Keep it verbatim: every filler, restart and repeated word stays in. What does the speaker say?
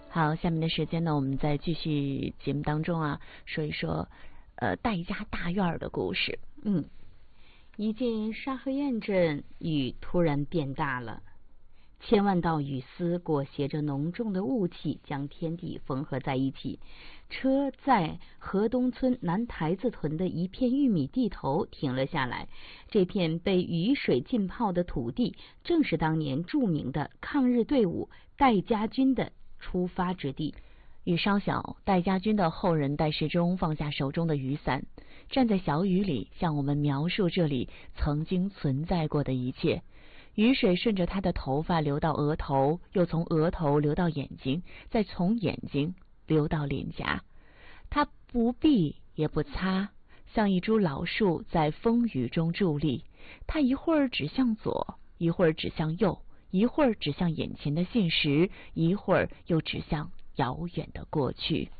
好，下面的时间呢，我们再继续节目当中啊，说一说呃戴家大院的故事。 嗯，一进沙河堰镇，雨突然变大了，千万道雨丝裹挟着浓重的雾气，将天地缝合在一起。车在河东村南台子屯的一片玉米地头停了下来。这片被雨水浸泡的土地，正是当年著名的抗日队伍戴家军的出发之地。 雨稍小，戴家军的后人戴世忠放下手中的雨伞，站在小雨里，向我们描述这里曾经存在过的一切。雨水顺着他的头发流到额头，又从额头流到眼睛，再从眼睛流到脸颊。他不避也不擦，像一株老树在风雨中伫立。他一会儿指向左，一会儿指向右，一会儿指向眼前的现实，一会儿又指向遥远的过去。